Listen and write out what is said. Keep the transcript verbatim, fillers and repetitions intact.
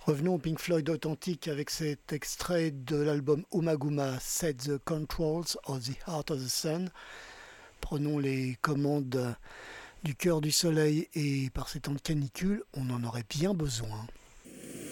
Revenons au Pink Floyd authentique avec cet extrait de l'album Umaguma, Set the Controls of the Heart of the Sun. Prenons les commandes du cœur du soleil et par ces temps de canicule, on en aurait bien besoin.